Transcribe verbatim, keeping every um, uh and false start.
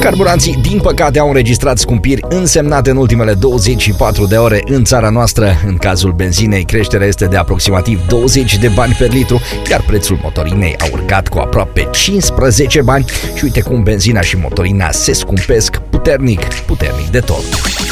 Carburanții, din păcate, au înregistrat scumpiri însemnate în ultimele douăzeci și patru de ore în țara noastră. În cazul benzinei, creșterea este de aproximativ douăzeci de bani per litru, iar prețul motorinei a urcat cu aproape cincisprezece bani. Și uite cum benzina și motorina se scumpesc puternic, puternic de tot.